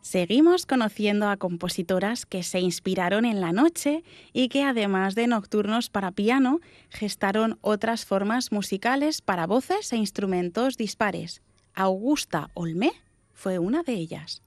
Seguimos conociendo a compositoras que se inspiraron en la noche y que, además de nocturnos para piano, gestaron otras formas musicales para voces e instrumentos dispares. Augusta Olmé fue una de ellas.